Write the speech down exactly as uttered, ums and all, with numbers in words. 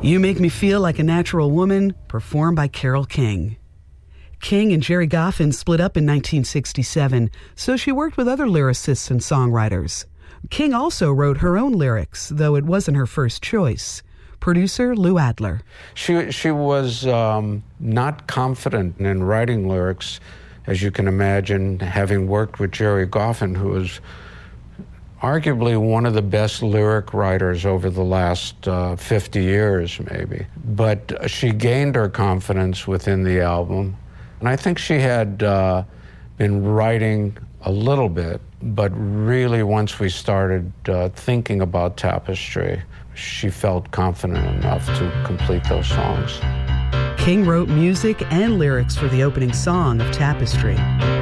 You Make Me Feel Like a Natural Woman, performed by Carole King. King and Gerry Goffin split up in nineteen sixty-seven, so she worked with other lyricists and songwriters. King also wrote her own lyrics, though it wasn't her first choice. Producer Lou Adler. She, she was um, not confident in writing lyrics, as you can imagine, having worked with Gerry Goffin, who was arguably one of the best lyric writers over the last uh, fifty years, maybe. But she gained her confidence within the album. And I think she had uh, been writing a little bit, but really once we started uh, thinking about Tapestry, she felt confident enough to complete those songs. King wrote music and lyrics for the opening song of Tapestry.